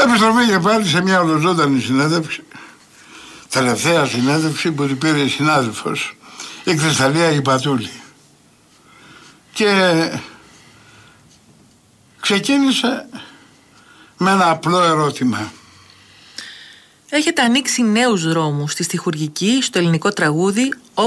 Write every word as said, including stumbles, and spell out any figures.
Επιστροφή και πάλι σε μια ολοζώντανη συνέντευξη. Τελευταία συνέντευξη που την πήρε η συνάδελφος, η Κρυσταλλία Γυπατούλη. Και ξεκίνησε με ένα απλό ερώτημα. Έχετε ανοίξει νέους δρόμους στη στιχουργική, στο ελληνικό τραγούδι,